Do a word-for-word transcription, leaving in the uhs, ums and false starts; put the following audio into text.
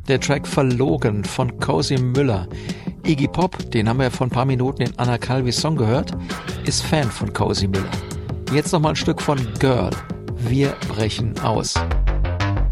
Der Track Verlogen von Cozy Müller. Iggy Pop, den haben wir ja vor ein paar Minuten in Anna Calvis Song gehört, ist Fan von Cozy Müller. Jetzt nochmal ein Stück von Girl. Wir brechen aus.